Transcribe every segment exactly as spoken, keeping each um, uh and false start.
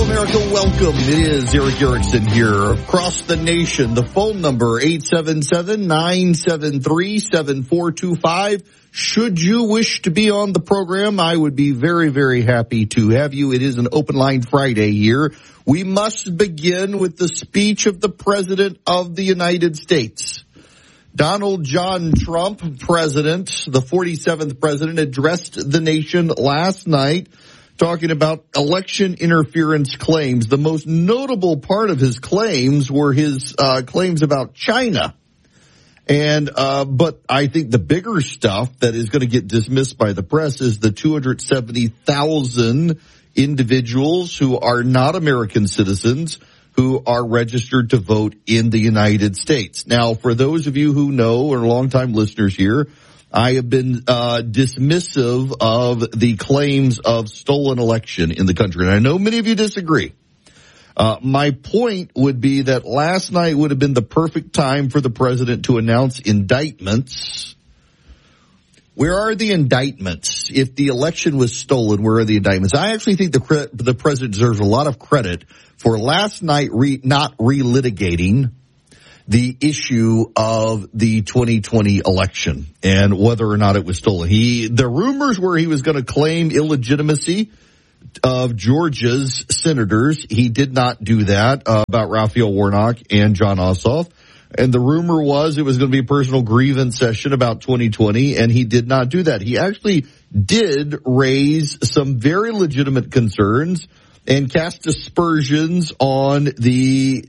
America, welcome. It is Eric Erickson here across the nation. The phone number, eight seven seven, nine seven three, seven four two five. Should you wish to be on the program, I would be very, very happy to have you. It is an open line Friday here. We must begin with the speech of the President of the United States. Donald John Trump, President, the forty-seventh President, addressed the nation last night talking about election interference claims. The most notable part of his claims were his uh, claims about China. And, uh, but I think the bigger stuff that is going to get dismissed by the press is the two hundred seventy thousand individuals who are not American citizens who are registered to vote in the United States. Now, for those of you who know or longtime listeners here, I have been uh dismissive of the claims of stolen election in the country. And I know many of you disagree. Uh my point would be that last night would have been the perfect time for the president to announce indictments. Where are the indictments? If the election was stolen, where are the indictments? I actually think the cre- the president deserves a lot of credit for last night re- not relitigating the issue of the twenty twenty election and whether or not it was stolen. He, the rumors were he was going to claim illegitimacy of Georgia's senators. He did not do that uh, about Raphael Warnock and Jon Ossoff. And the rumor was it was going to be a personal grievance session about twenty twenty, and he did not do that. He actually did raise some very legitimate concerns and cast aspersions on the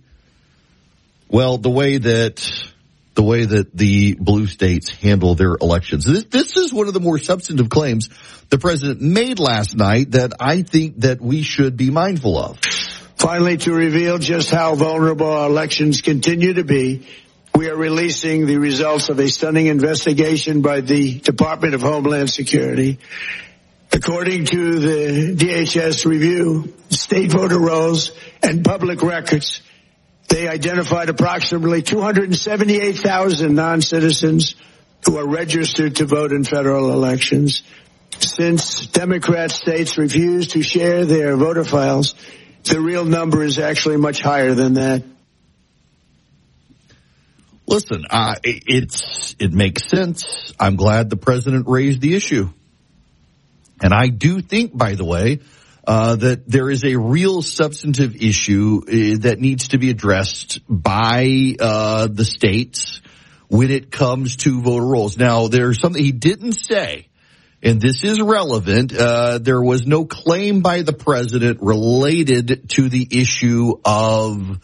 Well, the way that the way that the blue states handle their elections. This, this is one of the more substantive claims the president made last night that I think that we should be mindful of. Finally, to reveal just how vulnerable our elections continue to be, we are releasing the results of a stunning investigation by the Department of Homeland Security. According to the D H S review, state voter rolls and public records, they identified approximately two hundred seventy-eight thousand non-citizens who are registered to vote in federal elections. Since Democrat states refuse to share their voter files, the real number is actually much higher than that. Listen, uh, it's it makes sense. I'm glad the president raised the issue. And I do think, by the way, Uh, that there is a real substantive issue uh, that needs to be addressed by uh, the states when it comes to voter rolls. Now, there's something he didn't say, and this is relevant. Uh, there was no claim by the president related to the issue of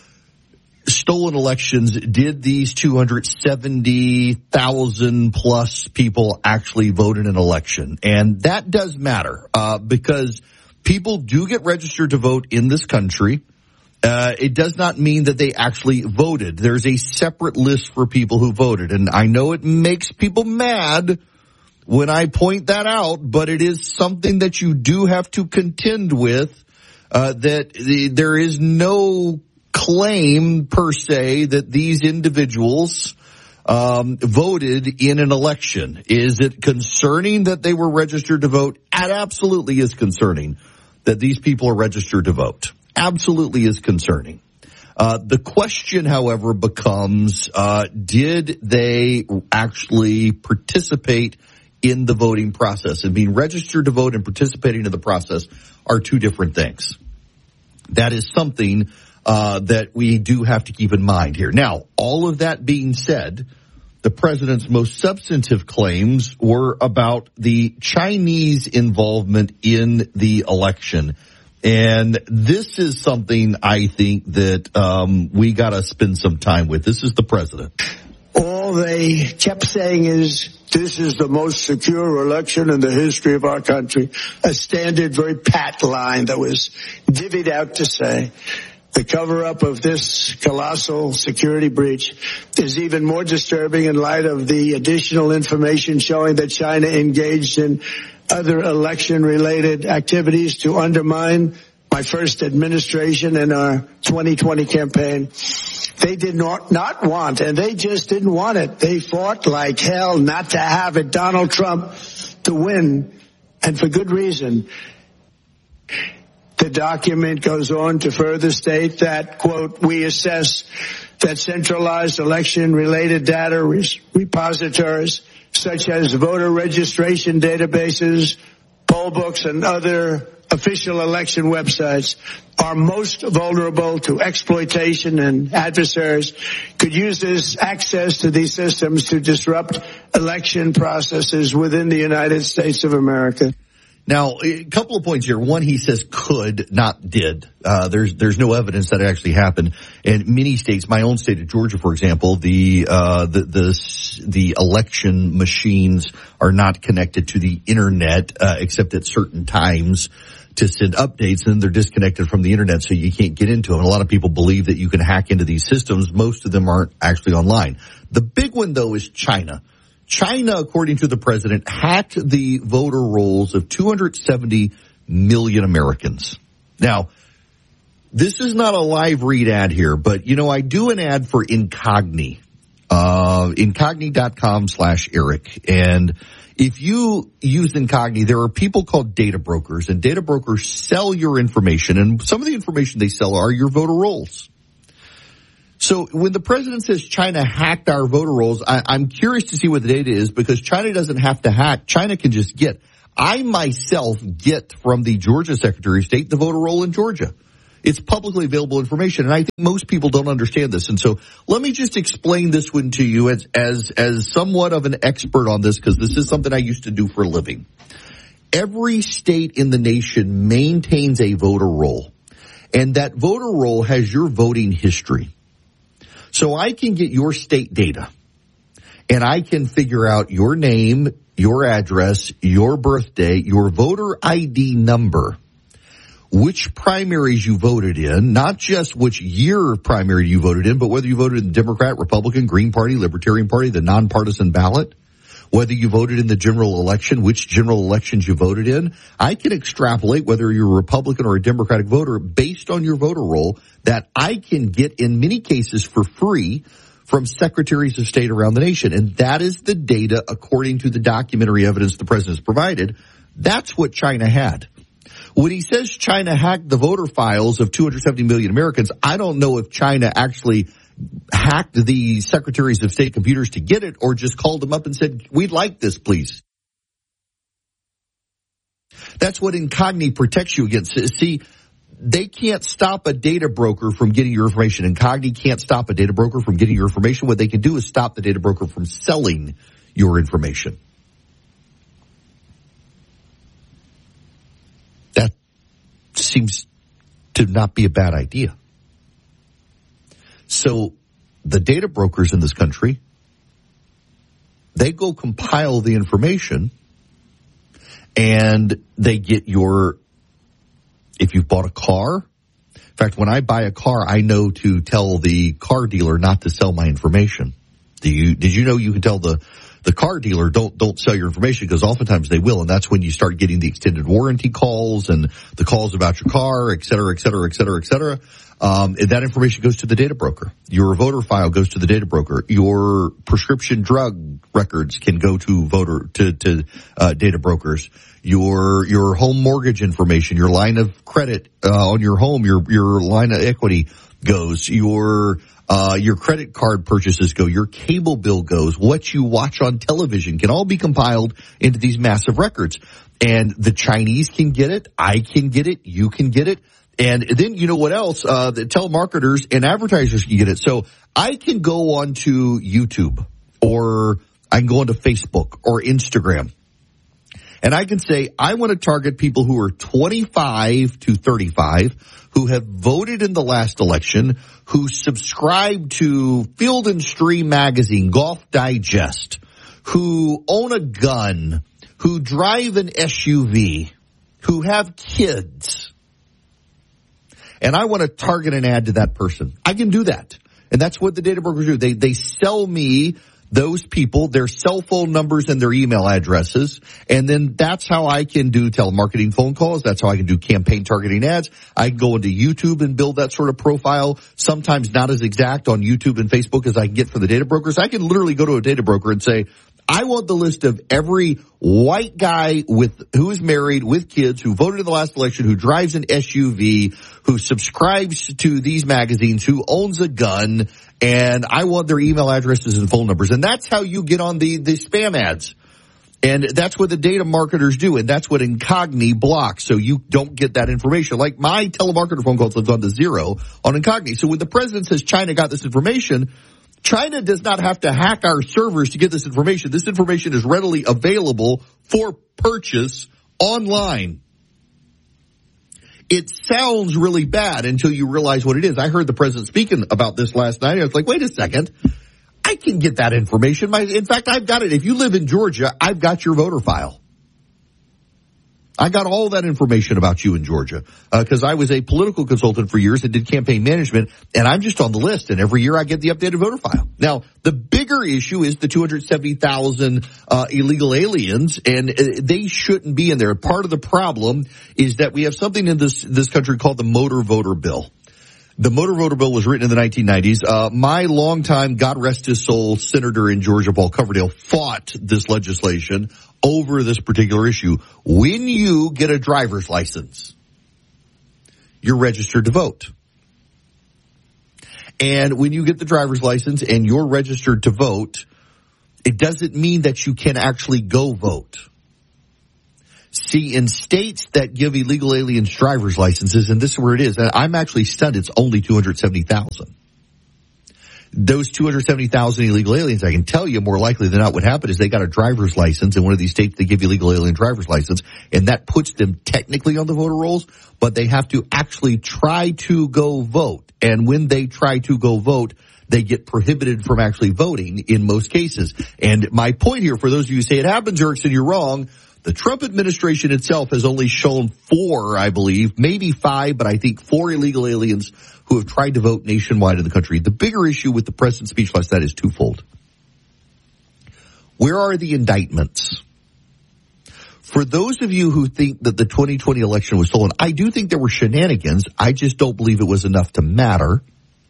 stolen elections. Did these two hundred seventy thousand plus people actually vote in an election? And that does matter uh, because people do get registered to vote in this country. Uh, it does not mean that they actually voted. There's a separate list for people who voted. And I know it makes people mad when I point that out, but it is something that you do have to contend with, uh, that the, there is no claim per se that these individuals Um, voted in an election. Is it concerning that they were registered to vote? It absolutely is concerning that these people are registered to vote. Absolutely is concerning. Uh, the question, however, becomes, uh, did they actually participate in the voting process? And being registered to vote and participating in the process are two different things. That is something Uh, that we do have to keep in mind here. Now, all of that being said, the president's most substantive claims were about the Chinese involvement in the election. And this is something I think that um, we got to spend some time with. This is the president. All they kept saying is, this is the most secure election in the history of our country. A standard, very pat line that was divvied out to say, the cover-up of this colossal security breach is even more disturbing in light of the additional information showing that China engaged in other election-related activities to undermine my first administration and our twenty twenty campaign. They did not, not want, and they just didn't want it. They fought like hell not to have it, Donald Trump, to win, and for good reason. The document goes on to further state that, quote, we assess that centralized election-related data repositories, such as voter registration databases, poll books, and other official election websites, are most vulnerable to exploitation, and adversaries could use this access to these systems to disrupt election processes within the United States of America. Now, a couple of points here. One, he says could, not did. Uh, there's there's no evidence that it actually happened. In many states, my own state of Georgia, for example, the uh, the the the election machines are not connected to the internet uh, except at certain times to send updates, and then they're disconnected from the internet, so you can't get into them. A lot of people believe that you can hack into these systems. Most of them aren't actually online. The big one, though, is China. China, according to the president, hacked the voter rolls of two hundred seventy million Americans. Now, this is not a live read ad here, but, you know, I do an ad for Incogni, uh, incogni.com slash Eric. And if you use Incogni, there are people called data brokers, and data brokers sell your information, and some of the information they sell are your voter rolls. So when the president says China hacked our voter rolls, I, I'm curious to see what the data is, because China doesn't have to hack. China can just get. I myself get from the Georgia Secretary of State the voter roll in Georgia. It's publicly available information, and I think most people don't understand this. And so let me just explain this one to you as as as somewhat of an expert on this, because this is something I used to do for a living. Every state in the nation maintains a voter roll, and that voter roll has your voting history. So I can get your state data, and I can figure out your name, your address, your birthday, your voter I D number, which primaries you voted in, not just which year primary you voted in, but whether you voted in the Democrat, Republican, Green Party, Libertarian Party, the nonpartisan ballot, whether you voted in the general election, which general elections you voted in. I can extrapolate whether you're a Republican or a Democratic voter based on your voter roll that I can get in many cases for free from secretaries of state around the nation. And that is the data according to the documentary evidence the president has provided. That's what China had. When he says China hacked the voter files of two hundred seventy million Americans, I don't know if China actually hacked the secretaries of state computers to get it, or just called them up and said, we'd like this, please. That's what Incogni protects you against. See, they can't stop a data broker from getting your information. Incogni can't stop a data broker from getting your information. What they can do is stop the data broker from selling your information. That seems to not be a bad idea. So the data brokers in this country, they go compile the information, and they get your, if you've bought a car. In fact, when I buy a car, I know to tell the car dealer not to sell my information. Do you, did you know you can tell the, the car dealer, don't, don't sell your information, because oftentimes they will. And that's when you start getting the extended warranty calls and the calls about your car, et cetera, et cetera, et cetera, et cetera. Um, and that information goes to the data broker. Your voter file goes to the data broker. Your prescription drug records can go to voter, to, to, uh, data brokers. Your, your home mortgage information, your line of credit, uh, on your home, your, your line of equity goes. Your, uh, your credit card purchases go. Your cable bill goes. What you watch on television can all be compiled into these massive records. And the Chinese can get it. I can get it. You can get it. And then, you know what else? Uh, the telemarketers and advertisers can get it. So I can go onto YouTube, or I can go onto Facebook or Instagram, and I can say, I want to target people who are twenty-five to thirty-five, who have voted in the last election, who subscribe to Field and Stream magazine, Golf Digest, who own a gun, who drive an S U V, who have kids. And I want to target an ad to that person. I can do that. And that's what the data brokers do. They, they sell me those people, their cell phone numbers and their email addresses. And then that's how I can do telemarketing phone calls. That's how I can do campaign targeting ads. I can go into YouTube and build that sort of profile. Sometimes not as exact on YouTube and Facebook as I can get for the data brokers. I can literally go to a data broker and say, I want the list of every white guy with who is married with kids, who voted in the last election, who drives an S U V, who subscribes to these magazines, who owns a gun, and I want their email addresses and phone numbers. And that's how you get on the, the spam ads. And that's what the data marketers do, and that's what Incogni blocks, so you don't get that information. Like my telemarketer phone calls have gone to zero on Incogni. So when the president says China got this information, China does not have to hack our servers to get this information. This information is readily available for purchase online. It sounds really bad until you realize what it is. I heard the president speaking about this last night. I was like, wait a second. I can get that information. My, in fact, I've got it. If you live in Georgia, I've got your voter file. I got all that information about you in Georgia because uh, I was a political consultant for years and did campaign management, and I'm just on the list, and every year I get the updated voter file. Now, the bigger issue is the two hundred seventy thousand uh, illegal aliens, and uh, they shouldn't be in there. Part of the problem is that we have something in this this country called the Motor Voter Bill. The Motor Voter Bill was written in the nineteen nineties. Uh, my longtime, God rest his soul, senator in Georgia, Paul Coverdale, fought this legislation over this particular issue. When you get a driver's license, you're registered to vote. And when you get the driver's license and you're registered to vote, it doesn't mean that you can actually go vote. See, in states that give illegal aliens driver's licenses, and this is where it is, and I'm actually stunned, it's only two hundred seventy thousand. Those two hundred seventy thousand illegal aliens, I can tell you more likely than not what happened is they got a driver's license in one of these states. They give illegal alien driver's license, and that puts them technically on the voter rolls, but they have to actually try to go vote. And when they try to go vote, they get prohibited from actually voting in most cases. And my point here, for those of you who say it happens, Erickson, you're wrong. The Trump administration itself has only shown four, I believe, maybe five, but I think four illegal aliens who have tried to vote nationwide in the country. The bigger issue with the president's speech last night is twofold. Where are the indictments? For those of you who think that the twenty twenty election was stolen, I do think there were shenanigans. I just don't believe it was enough to matter.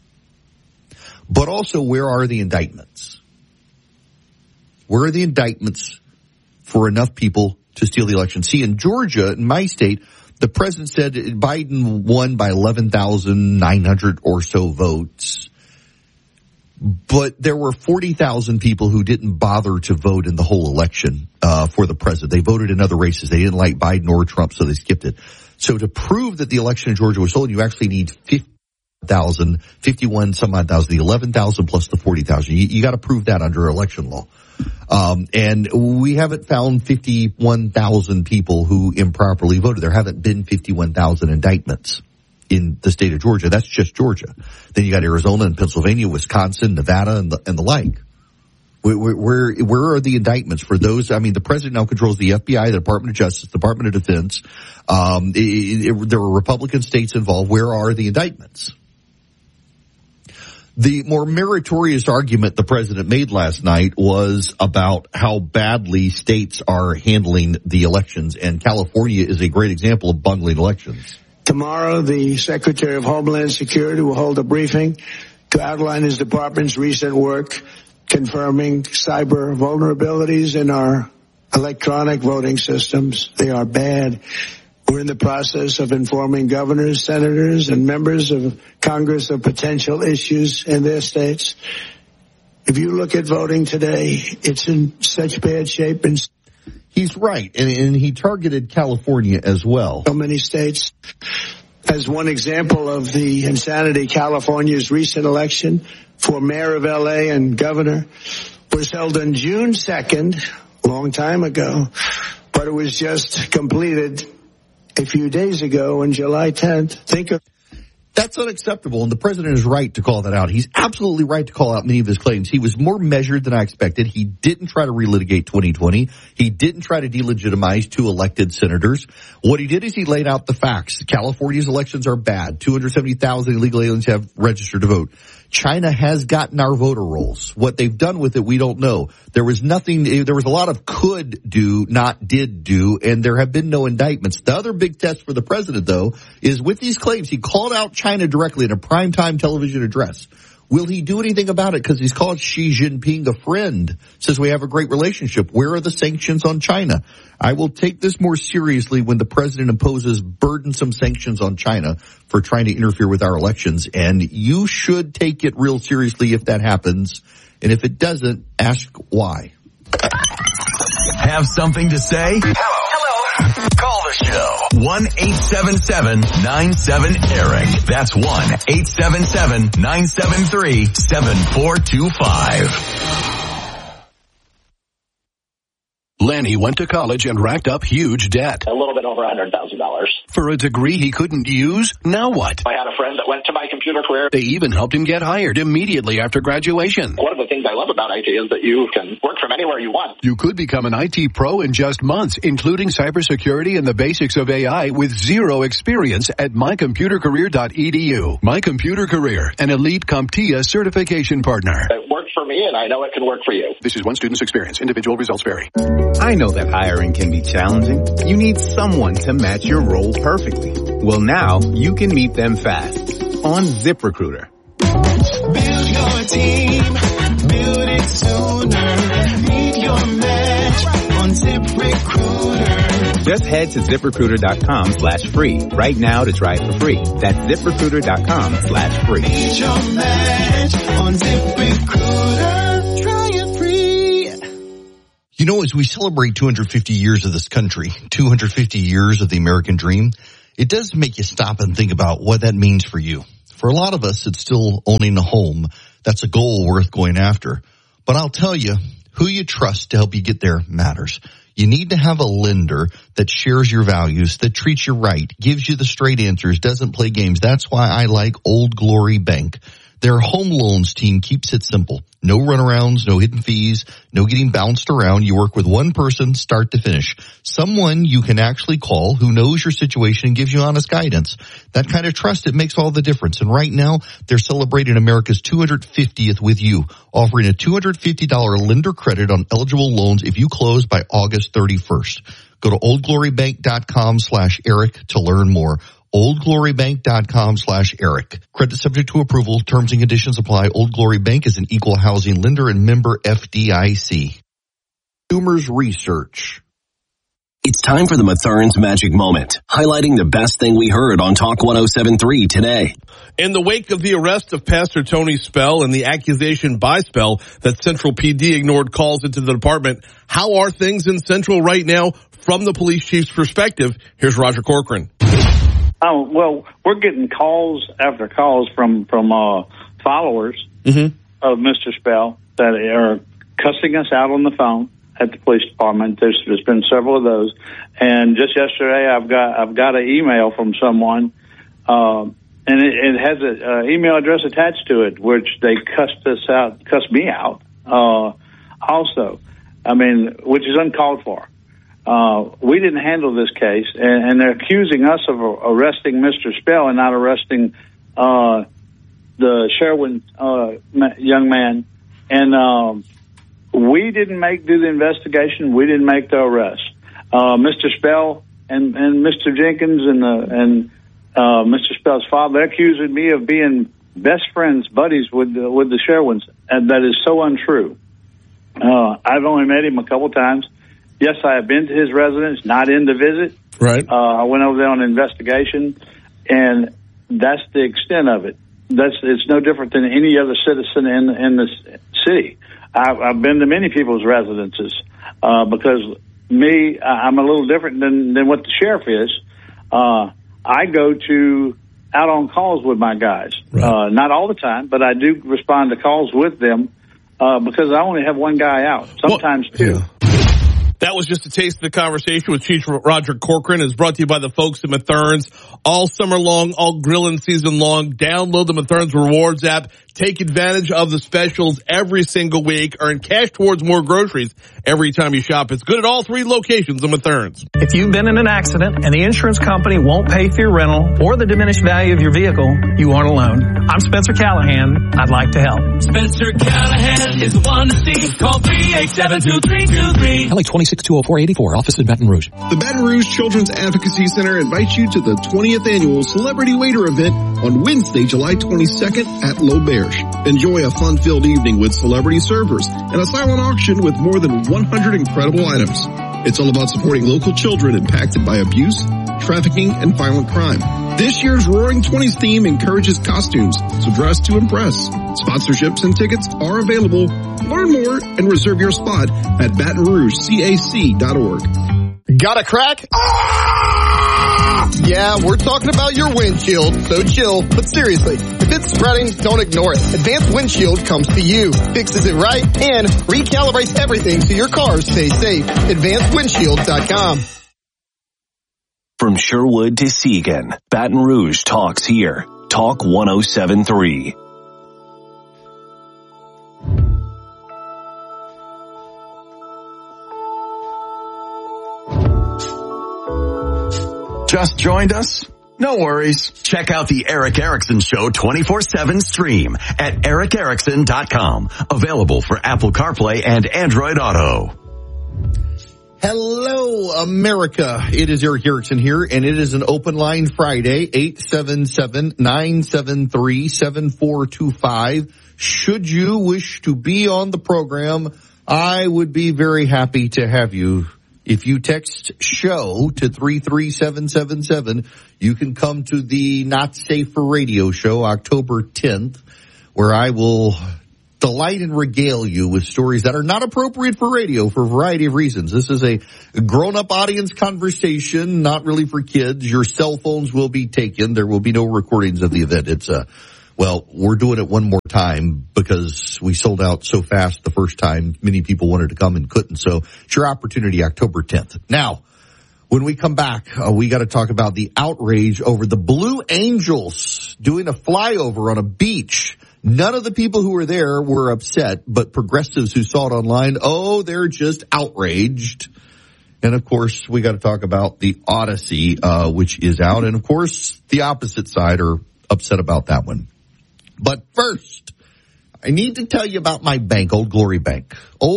But also, where are the indictments? Where are the indictments for enough people to steal the election? See, in Georgia, in my state, the president said Biden won by eleven thousand nine hundred or so votes. But there were forty thousand people who didn't bother to vote in the whole election uh, for the president. They voted in other races. They didn't like Biden or Trump, so they skipped it. So to prove that the election in Georgia was stolen, you actually need fifty thousand, fifty-one some odd thousand, the eleven thousand plus the forty thousand. You, you got to prove that under election law. Um, and we haven't found fifty-one thousand people who improperly voted. There haven't been fifty-one thousand indictments in the state of Georgia. That's just Georgia. Then you got Arizona and Pennsylvania, Wisconsin, Nevada, and the, and the like. Where, where, where are the indictments for those? I mean, the president now controls the F B I, the Department of Justice, the Department of Defense. Um, it, it, there were Republican states involved. Where are the indictments? The more meritorious argument the president made last night was about how badly states are handling the elections, and California is a great example of bungling elections. Tomorrow, the Secretary of Homeland Security will hold a briefing to outline his department's recent work confirming cyber vulnerabilities in our electronic voting systems. They are bad. We're in the process of informing governors, senators, and members of Congress of potential issues in their states. If you look at voting today, it's in such bad shape. And he's right, and, and he targeted California as well. So many states. As one example of the insanity, California's recent election for mayor of L A and governor was held on June second, a long time ago, but it was just completed a few days ago on July tenth. Think of That's unacceptable, and the president is right to call that out. He's absolutely right to call out many of his claims. He was more measured than I expected. He didn't try to relitigate twenty twenty. He didn't try to delegitimize two elected senators. What he did is he laid out the facts. California's elections are bad. two hundred seventy thousand illegal aliens have registered to vote. China has gotten our voter rolls. What they've done with it, we don't know. There was nothing, there was a lot of could do, not did do, and there have been no indictments. The other big test for the president, though, is with these claims, he called out China directly in a primetime television address. Will he do anything about it? Because he's called Xi Jinping a friend, says we have a great relationship. Where are the sanctions on China? I will take this more seriously when the president imposes burdensome sanctions on China for trying to interfere with our elections. And you should take it real seriously if that happens. And if it doesn't, ask why. Have something to say? Hello. Hello. Call the show. one eight seven seven nine seven Eric. That's one eight seven seven nine seven three seven four two five. Lanny went to college and racked up huge debt. A little bit over one hundred thousand dollars. For a degree he couldn't use? Now what? I had a friend that went to My Computer Career. They even helped him get hired immediately after graduation. One of the things I love about I T is that you can work from anywhere you want. You could become an I T pro in just months, including cybersecurity and the basics of A I with zero experience at my computer career dot e d u. My Computer Career, an elite CompTIA certification partner. It worked for me, and I know it can work for you. This is one student's experience. Individual results vary. I know that hiring can be challenging. You need someone to match your role perfectly. Well, now you can meet them fast on ZipRecruiter. Build your team, build it sooner. Meet your match on ZipRecruiter. Just head to ZipRecruiter.com slash free right now to try it for free. That's ZipRecruiter.com slash free. Meet your match on ZipRecruiter. Try it free. You know, as we celebrate two hundred fifty years of this country, two hundred fifty years of the American dream, it does make you stop and think about what that means for you. For a lot of us, it's still owning a home. That's a goal worth going after. But I'll tell you, who you trust to help you get there matters. You need to have a lender that shares your values, that treats you right, gives you the straight answers, doesn't play games. That's why I like Old Glory Bank. Their home loans team keeps it simple. No runarounds, no hidden fees, no getting bounced around. You work with one person, start to finish. Someone you can actually call who knows your situation and gives you honest guidance. That kind of trust, it makes all the difference. And right now, they're celebrating America's two hundred fiftieth with you, offering a two hundred fifty dollars lender credit on eligible loans if you close by August thirty-first. Go to oldglorybank.com slash Eric to learn more. oldglorybank.com slash Eric. Credit subject to approval. Terms and conditions apply. Old Glory Bank is an equal housing lender and member F D I C. Consumers Research. It's time for the Mathern's Magic Moment, highlighting the best thing we heard on Talk one oh seven point three today. In the wake of the arrest of Pastor Tony Spell and the accusation by Spell that Central P D ignored calls into the department, how are things in Central right now from the police chief's perspective? Here's Roger Corcoran. Oh, well, we're getting calls after calls from, from uh, followers mm-hmm. of Mister Spell that are cussing us out on the phone at the police department. There's, there's been several of those. And just yesterday, I've got I've got an email from someone, uh, and it, it has an email address attached to it, which they cussed us out, cussed me out uh, also. I mean, which is uncalled for. Uh, we didn't handle this case, and, and they're accusing us of arresting Mister Spell and not arresting uh, the Sherwin uh, young man. And um, we didn't make do the investigation. We didn't make the arrest. Uh, Mister Spell and, and Mister Jenkins and uh, and uh, Mister Spell's father, they're accusing me of being best friends, buddies with the, with the Sherwins, and that is so untrue. Uh, I've only met him a couple times. Yes, I have been to his residence, not in to visit. Right. Uh, I went over there on an investigation, and that's the extent of it. That's it's no different than any other citizen in in the city. I've, I've been to many people's residences uh, because me, I'm a little different than than what the sheriff is. Uh, I go to out on calls with my guys, right. uh, not all the time, but I do respond to calls with them uh, because I only have one guy out, sometimes well, two. Yeah. That was just a taste of the conversation with Chief Roger Corcoran. It's brought to you by the folks at Mathern's. All summer long, all grilling season long. Download the Mathern's Rewards app. Take advantage of the specials every single week. Earn cash towards more groceries every time you shop. It's good at all three locations of Mathern's. If you've been in an accident and the insurance company won't pay for your rental or the diminished value of your vehicle, you aren't alone. I'm Spencer Callahan. I'd like to help. Spencer Callahan is the one to see. Call three eight seven two three two three. Only twenty six two oh four eight four. Office in Baton Rouge. The Baton Rouge Children's Advocacy Center invites you to the twentieth Annual Celebrity Waiter event on Wednesday, July twenty-second at L'Auberge. Enjoy a fun-filled evening with celebrity servers and a silent auction with more than one hundred incredible items. It's all about supporting local children impacted by abuse, trafficking, and violent crime. This year's Roaring Twenties theme encourages costumes, so dress to impress. Sponsorships and tickets are available. Learn more and reserve your spot at baton rouge cac dot org. Got a crack? Ah! Yeah, we're talking about your windshield, so chill. But seriously, if it's spreading, don't ignore it. Advanced Windshield comes to you, fixes it right, and recalibrates everything so your car stays safe. advanced windshield dot com. From Sherwood to Siegen, Baton Rouge talks here. Talk one oh seven point three. Just joined us? No worries. Check out the Eric Erickson Show twenty-four seven stream at eric erickson dot com. Available for Apple CarPlay and Android Auto. Hello, America. It is Eric Erickson here, and it is an open line Friday, eight seven seven, nine seven three, seven four two five. Should you wish to be on the program, I would be very happy to have you. If you text SHOW to three three seven seven seven, you can come to the Not Safe for Radio show October tenth, where I will delight and regale you with stories that are not appropriate for radio for a variety of reasons. This is a grown-up audience conversation, not really for kids. Your cell phones will be taken. There will be no recordings of the event. It's a Well, we're doing it one more time because we sold out so fast the first time. Many people wanted to come and couldn't. So it's your opportunity, October tenth. Now, when we come back, uh, we got to talk about the outrage over the Blue Angels doing a flyover on a beach. None of the people who were there were upset, but progressives who saw it online, oh, they're just outraged. And, of course, we got to talk about the Odyssey, uh, which is out. And, of course, the opposite side are upset about that one. But first, I need to tell you about my bank, Old Glory Bank.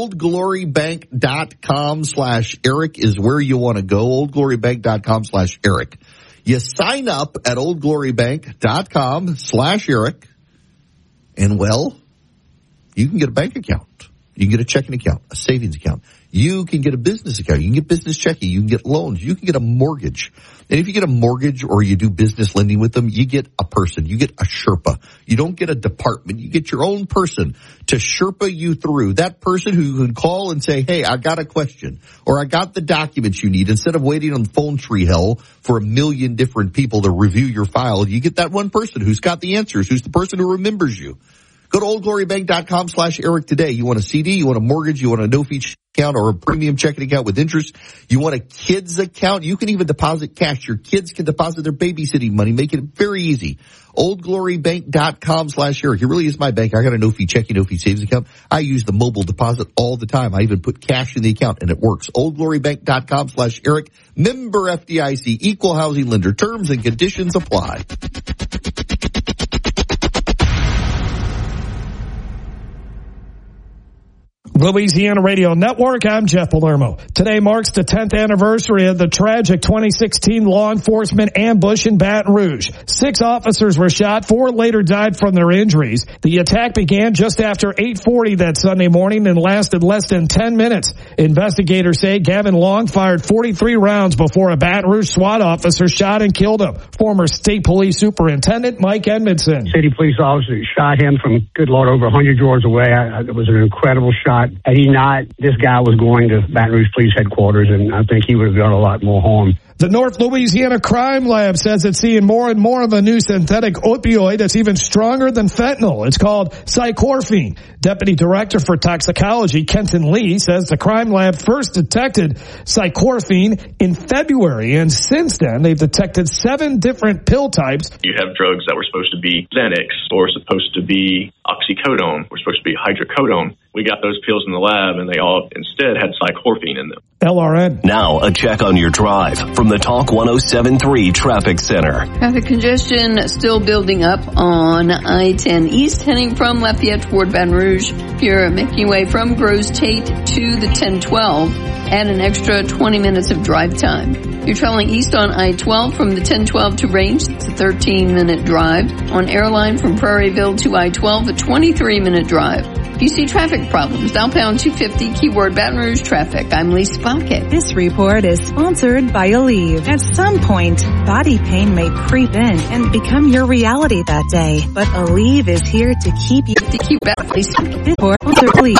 oldglorybank.com slash Eric is where you want to go, oldglorybank.com slash Eric. You sign up at oldglorybank.com slash Eric, and, well, you can get a bank account. You can get a checking account, a savings account. You can get a business account. You can get business checking. You can get loans. You can get a mortgage. And if you get a mortgage or you do business lending with them, you get a person. You get a Sherpa. You don't get a department. You get your own person to Sherpa you through. That person who can call and say, hey, I got a question, or I got the documents you need. Instead of waiting on phone tree hell for a million different people to review your file, you get that one person who's got the answers, who's the person who remembers you. Go to oldglorybank.com slash Eric today. You want a C D, you want a mortgage, you want a no-fee account or a premium checking account with interest. You want a kids account. You can even deposit cash. Your kids can deposit their babysitting money, making it very easy. oldglorybank.com slash Eric. It really is my bank. I got a no-fee checking, no-fee savings account. I use the mobile deposit all the time. I even put cash in the account, and it works. oldglorybank.com slash Eric. Member F D I C, equal housing lender. Terms and conditions apply. Louisiana Radio Network, I'm Jeff Palermo. Today marks the tenth anniversary of the tragic twenty sixteen law enforcement ambush in Baton Rouge. Six officers were shot, four later died from their injuries. The attack began just after eight forty that Sunday morning and lasted less than ten minutes. Investigators say Gavin Long fired forty-three rounds before a Baton Rouge SWAT officer shot and killed him. Former State Police Superintendent Mike Edmondson. City police officer shot him from, good Lord, over one hundred yards away. I, it was an incredible shot. Had he not, this guy was going to Baton Rouge Police Headquarters, and I think he would have done a lot more harm. The North Louisiana Crime Lab says it's seeing more and more of a new synthetic opioid that's even stronger than fentanyl. It's called cyclorphine. Deputy Director for Toxicology, Kenton Lee, says the crime lab first detected cyclorphine in February, and since then they've detected seven different pill types. You have drugs that were supposed to be Xanax or supposed to be oxycodone or supposed to be hydrocodone. We got those pills in the lab, and they all instead had cyclorphine in them. L R N. Now a check on your drive from the Talk one oh seven point three Traffic Center. Traffic congestion still building up on I ten East heading from Lafayette toward Baton Rouge. If you're making your way from Groves Tate to the ten twelve add an extra twenty minutes of drive time. You're traveling east on I twelve from the ten twelve to Range, it's a thirteen minute drive. On Airline from Prairieville to I twelve, a twenty-three minute drive. If you see traffic problems, dial pound two fifty, keyword Baton Rouge traffic. I'm Lisa Pocket. This report is sponsored by Aleve. At some point, body pain may creep in and become your reality that day. But Aleve is here to keep you to keep back. This report sponsored Aleve.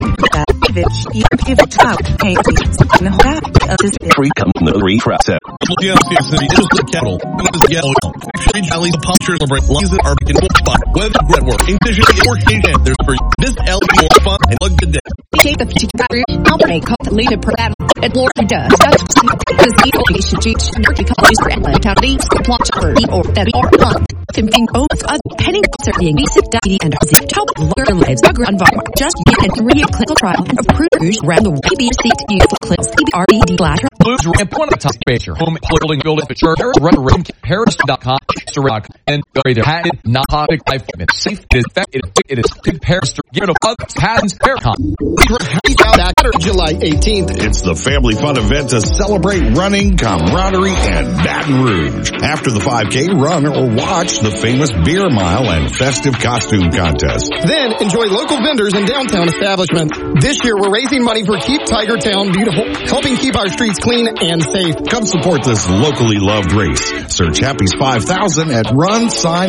Free company process. Capital. Regionally, the publishers celebrate lines that are in spot. Web network, English, or Asian. There's for this L B more fun and plug the day. Take the future. Albany called the leader program at Florida. That's because the information cheats dirty colors for Atlanta County, plot or or that or not. Thinking both of heading to being basic daddy and the top lawyer lives bugger on bar. Just get a three clinical trial and approved around the way. B C T U clips C B R E D ladder. Blues ramp one of the top base your home building building for church run a room Paris dot com rock and go either had it not public life safe it is effective it is good Paris give it a bug patents Faircom. July eighteenth, it's the family fun event to celebrate running, camaraderie, and Baton Rouge. After the five K, run or watch the famous beer mile and festive costume contest. Then enjoy local vendors and downtown establishments. This year we're raising money for Keep Tiger Town Beautiful, helping keep our streets clean and safe. Come support this locally loved race. Search Happy's five thousand at Run Sign